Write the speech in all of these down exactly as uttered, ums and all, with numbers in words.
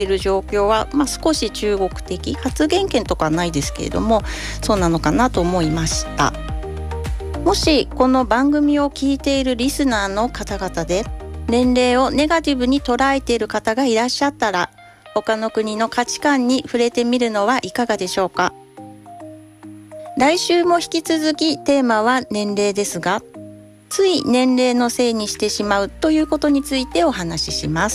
いる状況は、まあ、少し中国的、発言権とかはないですけれども、そうなのかなと思いました。もしこの番組を聞いているリスナーの方々で年齢をネガティブに捉えている方がいらっしゃったら、他の国の価値観に触れてみるのはいかがでしょうか。来週も引き続きテーマは年齢ですが、つい年齢のせいにしてしまうということについてお話しします。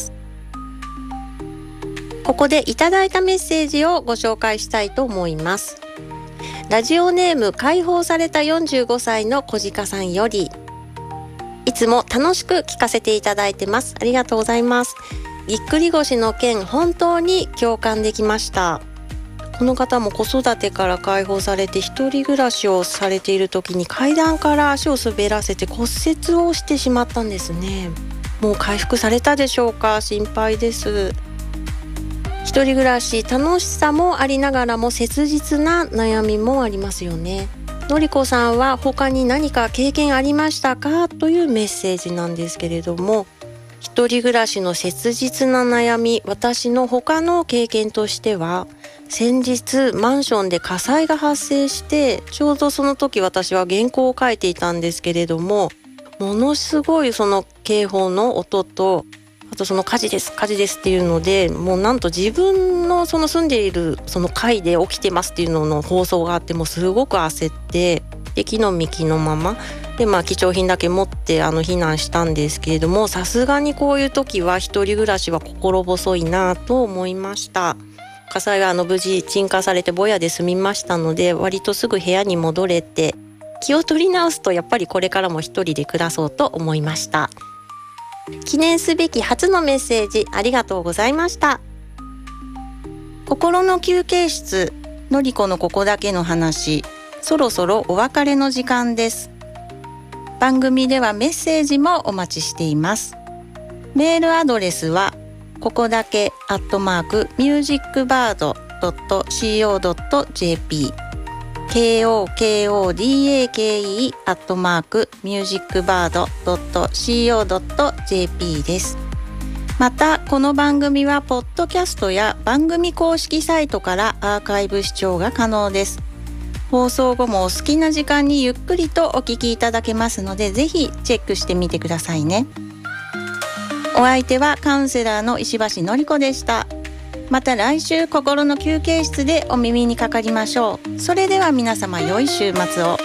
ここでいただいたメッセージをご紹介したいと思います。ラジオネーム解放されたよんじゅうごさいの小鹿さんより、いつも楽しく聞かせていただいてます。ありがとうございます。ぎっくり腰の件、本当に共感できました。この方も子育てから解放されて一人暮らしをされている時に階段から足を滑らせて骨折をしてしまったんですね。もう回復されたでしょうか。心配です。一人暮らし、楽しさもありながらも切実な悩みもありますよね。のりこさんは他に何か経験ありましたかというメッセージなんですけれども、一人暮らしの切実な悩み、私の他の経験としては、先日マンションで火災が発生して、ちょうどその時私は原稿を書いていたんですけれども、ものすごいその警報の音と、あとその火事です火事ですっていうので、もうなんと自分のその住んでいるその階で起きてますっていうのの放送があって、もうすごく焦って、で気の身気のままで、まあ貴重品だけ持ってあの避難したんですけれども、さすがにこういう時は一人暮らしは心細いなと思いました。火災はあの無事鎮火されてぼやで済みましたので、割とすぐ部屋に戻れて、気を取り直すとやっぱりこれからも一人で暮らそうと思いました。記念すべき初のメッセージありがとうございました。心の休憩室、のりこのここだけの話、そろそろお別れの時間です。番組ではメッセージもお待ちしています。メールアドレスはここだけアットマークミュージックバードドットシーオードットジェーピー ケーオーケーオーディーエーケーイー アットマークミュージックバードドットシーオードットジェーピー です。またこの番組はポッドキャストや番組公式サイトからアーカイブ視聴が可能です。放送後もお好きな時間にゆっくりとお聞きいただけますので、ぜひチェックしてみてくださいね。お相手はカウンセラーの石橋のりこでした。また来週心の休憩室でお耳にかかりましょう。それでは皆様良い週末を。